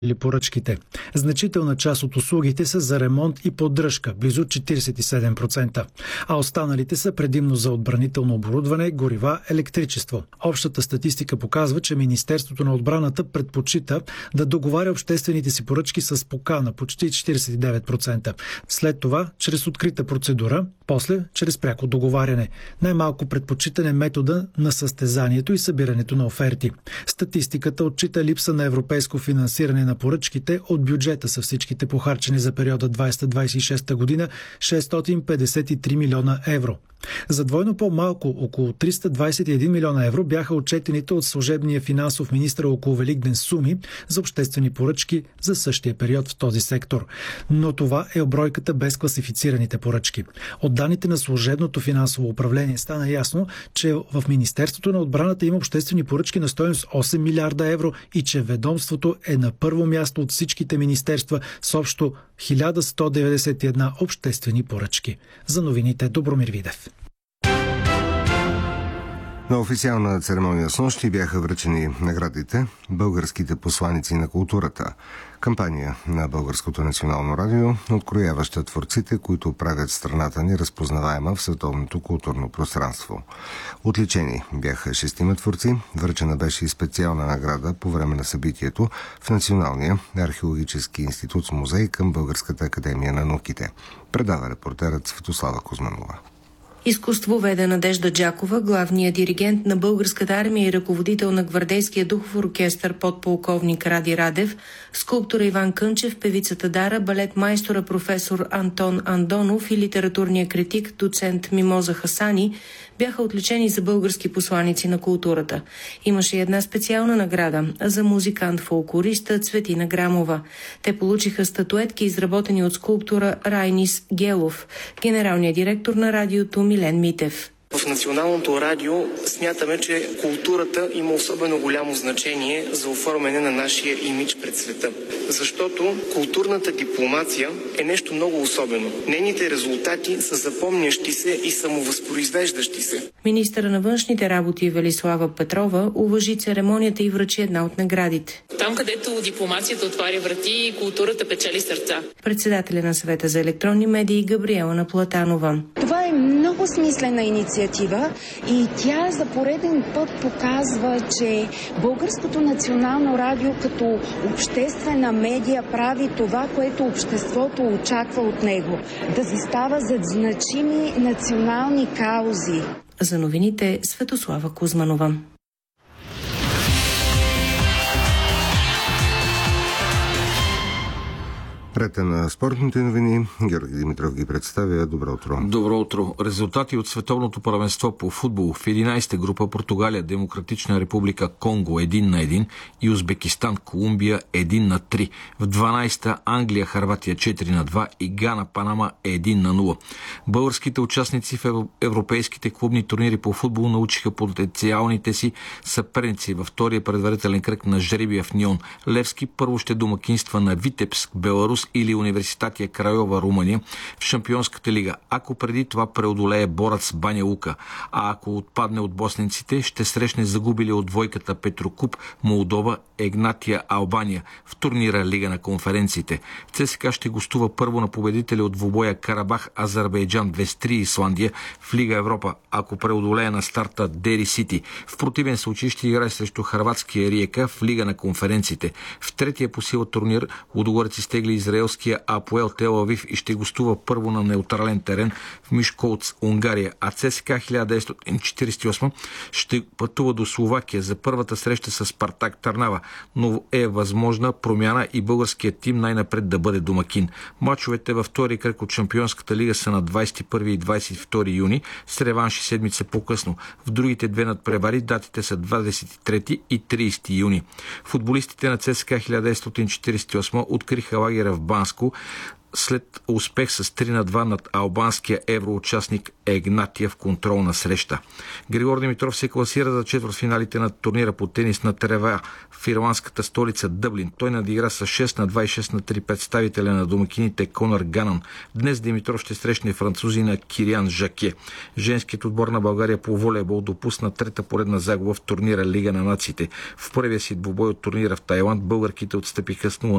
или поръчките. Значителна част от услугите са за ремонт и поддръжка, близо 47%, а останалите са предимно за отбранително оборудване, горива, електричество. Общата статистика показва, че Министерството на отбраната предпочита да договаря обществените си поръчки с покана, почти 49%. След това чрез открита процедура, после чрез пряко договаряне. Най-малко предпочитане метода на състезанието и събирането на оферти. Статистиката отчита липса на европейско финансиране на поръчките. От бюджета са всичките похарчени за периода 2026 година 653 милиона евро. За двойно по-малко, около 321 милиона евро, бяха отчетените от служебния финансов министър около Великден суми за обществени поръчки за същия период в този сектор. Но това е бройката без класифицираните поръчки. От данните на служебното финансово управление стана ясно, че в Министерството на отбраната има обществени поръчки на стойност 8 милиарда евро и че ведомството е на първо място от всичките министерства с общо 1191 обществени поръчки. За новините Добромир Видев. На официална церемония снощи бяха връчени наградите «Българските посланици на културата», кампания на Българското национално радио, открояваща творците, които правят страната ни разпознаваема в световното културно пространство. Отличени бяха 6 творци, връчена беше и специална награда по време на събитието в Националния археологически институт с музей към Българската академия на науките. Предава репортерът Светослава Кузманова. Изкуствоведа Надежда Джакова, главният диригент на Българската армия и ръководител на гвардейския духов оркестър подполковник Ради Радев, скулптора Иван Кънчев, певицата Дара, балет-майстора професор Антон Андонов и литературния критик доцент Мимоза Хасани бяха отличени за български посланици на културата. Имаше една специална награда за музикант-фолклориста Цветина Грамова. Те получиха статуетки, изработени от скулптора Райнис Гелов, генералният директор на радиото Милен Митев. В Националното радио смятаме, че културата има особено голямо значение за оформяне на нашия имидж пред света. Защото културната дипломация е нещо много особено. Нейните резултати са запомнящи се и самовъзпроизвеждащи се. Министъра на външните работи Велислава Петрова уважи церемонията и връчи една от наградите. Там, където дипломацията отваря врати, културата печели сърца. Председателя на Съвета за електронни медии Габриела Наплатанова. Това е много смислена инициатива и тя за пореден път показва, че Българското национално радио като обществена медия прави това, което обществото очаква от него. Да застава зад значими национални каузи. За новините Светослава Кузманова. Рета на спортните новини. Георги Димитров ги представя. Добро утро. Добро утро. Резултати от световното първенство по футбол. В 11-та група Португалия, Демократична република Конго 1-1 и Узбекистан, Колумбия 1-3. В 12-та Англия, Хърватия 4-2 и Гана, Панама 1-0. Българските участници в европейските клубни турнири по футбол научиха потенциалните си съперници във втория предварителен кръг на жребия в Нион. Левски първо ще домакинства на Витебск, Беларус или Университатия Крайова, Румъния в Шампионската лига, ако преди това преодолее Борац Баня Лука, а ако отпадне от босненците, ще срещне загубили от двойката Петрокуп Молдова, Егнатия Албания в турнира Лига на конференциите. ЦСКА ще гостува първо на победителя от двубоя Карабах Азербайджан 2-3 Исландия в Лига Европа, ако преодолее на старта Дери Сити. В противен случай ще играе срещу хърватския Риека в Лига на конференциите. В третия по сила турнир Лудогорец изтегли израелския Апоел Тел Авив и ще гостува първо на неутрален терен в Мишколц, Унгария, а ЦСКА 1948 ще пътува до Словакия за първата среща с Спартак Търнава, но е възможна промяна и българският тим най-напред да бъде домакин. Мачовете във втори кръг от Шампионската лига са на 21 и 22 юни с реванши седмица по-късно. В другите две надпревари датите са 23 и 30 юни. Футболистите на ЦСКА 1948 откриха лагера в Банско след успех с 3-2 над албанския евроучастник Егнатия в контролна среща. Григор Димитров се класира за четвъртфиналите на турнира по тенис на трева в ирландската столица Дъблин. Той надигра с 6-2 и 6-3 представителя на домакините Конор Ганон. Днес Димитров ще срещне французина Кириан Жаке. Женският отбор на България по волейбол допусна трета поредна загуба в турнира Лига на нациите. В първия си двубой от турнира в Тайланд българките отстъпиха с 0